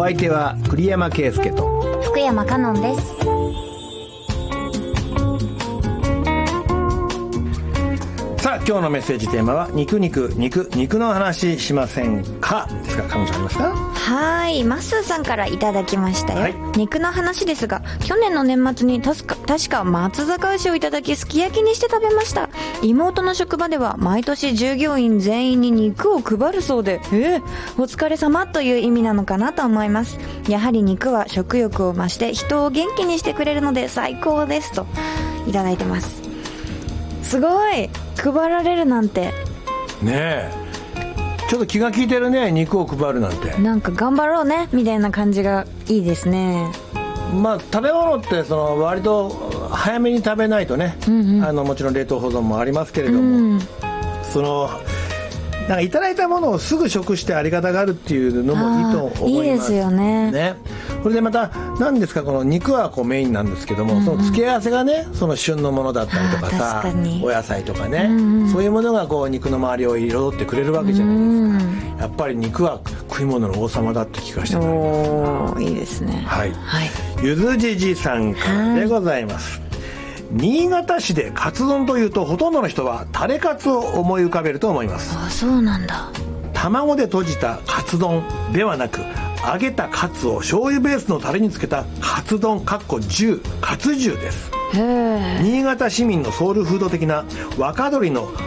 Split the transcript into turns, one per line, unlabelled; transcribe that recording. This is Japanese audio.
相手は栗山圭介と
福山香音です。
さあ今日のメッセージテーマは肉の話しませんかですが、彼女ありますか？
はい、マッスーさんからいただきましたよ、はい、肉の話ですが、去年の年末に確か松阪牛をいただきすき焼きにして食べました。妹の職場では毎年従業員全員に肉を配るそうで、お疲れ様という意味なのかなと思います。やはり肉は食欲を増して人を元気にしてくれるので最高ですといただいてます。すごい、配られるなんて
ねえ、ちょっと気が利いてるね、肉を配るなんて。
なんか頑張ろうねみたいな感じがいいですね。
まあ食べ物って割と早めに食べないとね、もちろん冷凍保存もありますけれども、なんかいただいたものをすぐ食してありがたがるっていうのもいいと思います。
いいですよね。
これでまた何ですか、この肉はこうメインなんですけども、その付け合わせがね、その旬のものだったりとかさ、お野菜とかね、そういうものがこう肉の周りを彩ってくれるわけじゃないですか。やっぱり肉は食い物の王様だって聞かせてもらいます。
いいですね。
はい、ゆずじじさんからでございます。新潟市でカツ丼というとほとんどの人はタレカツを思い浮かべると思います。
あ、そうなんだ。
卵で閉じたカツ丼ではなく、揚げたカツを醤油ベースのタレにつけたカツ丼カツ重です。新潟市民のソウルフード的な若鶏の